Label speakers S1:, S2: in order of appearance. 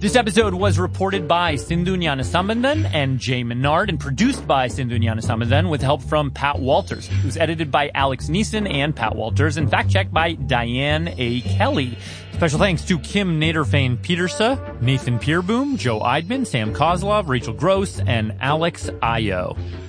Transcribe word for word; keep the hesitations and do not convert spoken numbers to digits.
S1: This episode was reported by Sindhu Gnanasambandhan and Jay Menard and produced by Sindhu Gnanasambandhan with help from Pat Walters. It was edited by Alex Neeson and Pat Walters and fact-checked by Diane A. Kelly. Special thanks to Kim Naderfane Petersa, Nathan Pierboom, Joe Eidman, Sam Kozlov, Rachel Gross, and Alex Ayo.